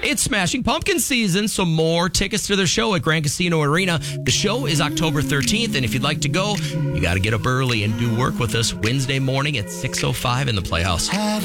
It's Smashing Pumpkin season, so more tickets to their show at Grand Casino Arena. The show is October 13th, and if you'd like to go, you got to get up early and do work with us Wednesday morning at 6:05 in the Playhouse.